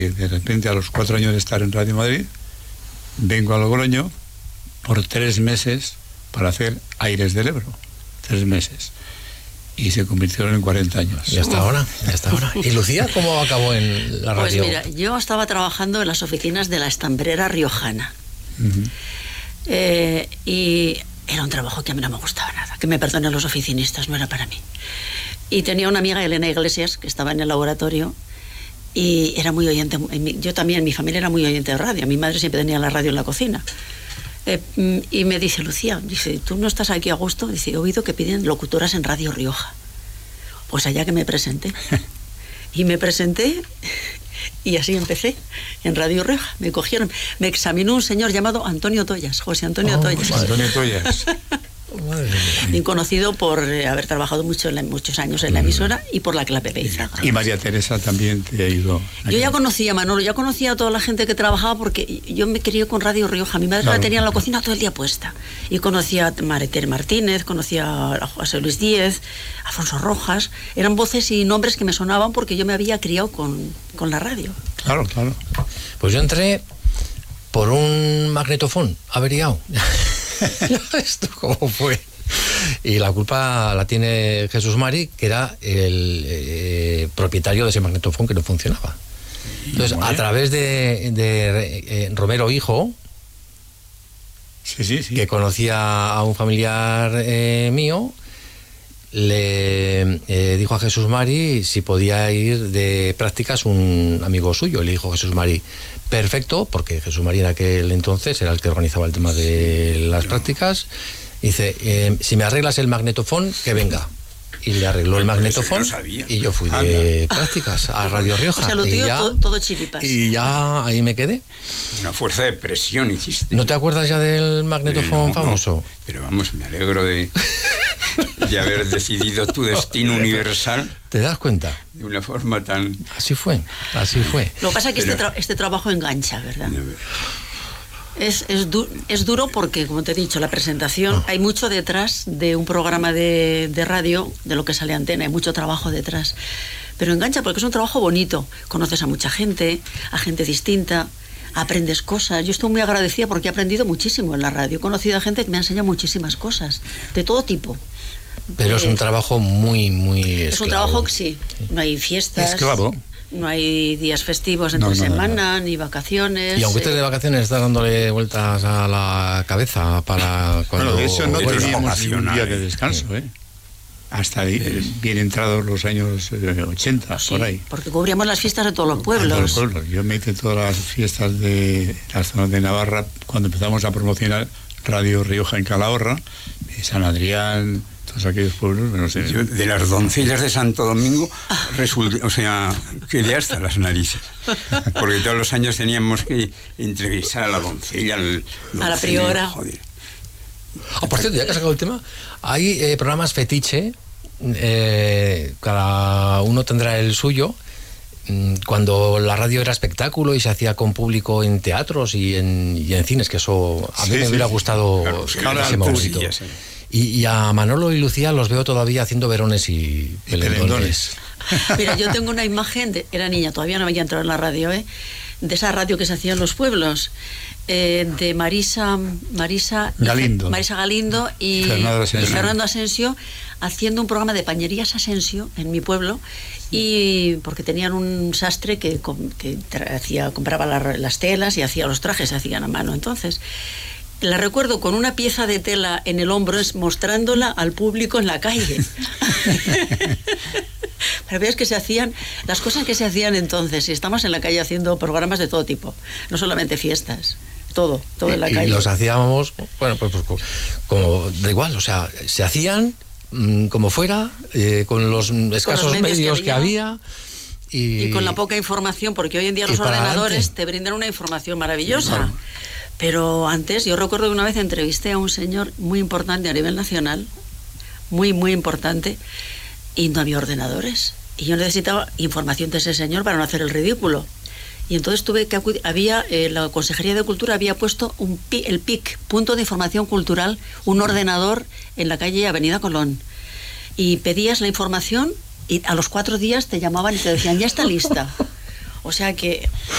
Y de repente, a los 4 años de estar en Radio Madrid, vengo a Logroño por 3 meses para hacer Aires del Ebro. 3 meses. Y se convirtieron en 40 años. Y hasta ahora. ¿Y Lucía cómo acabó en la radio? Pues mira, yo estaba trabajando en las oficinas de la Estambrera Riojana. Y era un trabajo que a mí no me gustaba nada. Que me perdonen los oficinistas, no era para mí. Y tenía una amiga, Elena Iglesias, que estaba en el laboratorio y era muy oyente. Yo también, mi familia era muy oyente de radio. Mi madre siempre tenía la radio en la cocina. Y me dice, Lucía, dice, ¿tú no estás aquí a gusto? Dice, he oído que piden locutoras en Radio Rioja. Pues allá que me presenté. Y me presenté y así empecé en Radio Rioja. Me cogieron, me examinó un señor llamado Antonio Toyas, José Antonio Toyas. Antonio Toyas. Bien conocido por haber trabajado muchos años en la emisora y por la clave Beizaga. Y María Teresa también te ayudó. Yo ya conocía a Manolo, ya conocía a toda la gente que trabajaba porque yo me crié con Radio Rioja. Mi madre la tenía en la cocina todo el día puesta. Y conocía a Mareter Martínez, conocía a José Luis Díez, a Alfonso Rojas. Eran voces y nombres que me sonaban porque yo me había criado con la radio. Claro. Pues yo entré por un magnetofón averiado. ¿Esto cómo fue? Y la culpa la tiene Jesús Mari, que era el propietario de ese magnetofón que no funcionaba. Entonces, a través de Romero Hijo, sí, que conocía a un familiar mío, le dijo a Jesús Mari si podía ir de prácticas un amigo suyo. Le dijo Jesús Mari, perfecto, porque Jesús Mari en aquel entonces era el que organizaba el tema de las prácticas. Dice, si me arreglas el magnetofón, que venga. Y le arregló el magnetofón y yo fui de prácticas a Radio Rioja. O sea, lo tuyo todo chiripas. Y ya ahí me quedé. Una fuerza de presión hiciste. ¿No te acuerdas ya del magnetofón famoso? No, pero vamos, me alegro de haber decidido tu destino universal. ¿Te das cuenta? De una forma tan... Así fue. Lo que pasa es que este trabajo engancha, ¿verdad? Es duro porque, como te he dicho, la presentación, hay mucho detrás de un programa de radio, de lo que sale Antena, hay mucho trabajo detrás. Pero engancha porque es un trabajo bonito. Conoces a mucha gente, a gente distinta, aprendes cosas. Yo estoy muy agradecida porque he aprendido muchísimo en la radio. He conocido a gente que me ha enseñado muchísimas cosas, de todo tipo. Pero es un trabajo muy esclavo. Es un trabajo que sí, no hay fiestas. Esclavo. No hay días festivos entre semana, ni vacaciones. Y aunque estés de vacaciones, estás dándole vueltas a la cabeza para cuando... Bueno, de eso no teníamos un día de descanso, hasta bien entrados los años 80, sí, por ahí. Porque cubríamos las fiestas de todos los pueblos. Yo me hice todas las fiestas de las zonas de Navarra cuando empezamos a promocionar Radio Rioja en Calahorra, San Adrián, todos aquellos pueblos. No sé. Yo, de las doncellas de Santo Domingo, quedé hasta las narices. Porque todos los años teníamos que entrevistar a la doncella, a la priora. Joder. Por cierto, ya que has sacado el tema, hay programas fetiche, cada uno tendrá el suyo. Cuando la radio era espectáculo y se hacía con público en teatros y en cines, que eso a mí me hubiera gustado ese momento. Y a Manolo y Lucía los veo todavía haciendo verones y pelendones. Mira, yo tengo una imagen, era niña, todavía no había entrado en la radio, de esa radio que se hacía en los pueblos, de Marisa Galindo y Fernando Asensio, haciendo un programa de pañerías Asensio en mi pueblo, y porque tenían un sastre que compraba las telas y hacía los trajes, se hacían a mano. Entonces la recuerdo con una pieza de tela en el hombro, mostrándola al público en la calle. Para ver que se hacían las cosas que se hacían entonces, y estamos en la calle haciendo programas de todo tipo, no solamente fiestas, todo en la calle. Y los hacíamos, bueno, pues como da igual, o sea, se hacían como fuera, con los escasos medios que había. Y con la poca información, porque hoy en día los ordenadores te brindan una información maravillosa. Claro. Pero antes, yo recuerdo que una vez entrevisté a un señor muy importante a nivel nacional, muy importante, y no había ordenadores. Y yo necesitaba información de ese señor para no hacer el ridículo. Y entonces tuve que acudir, la Consejería de Cultura había puesto el PIC, Punto de Información Cultural, un ordenador en la calle Avenida Colón. Y pedías la información y a los 4 días te llamaban y te decían, ya está lista. O sea que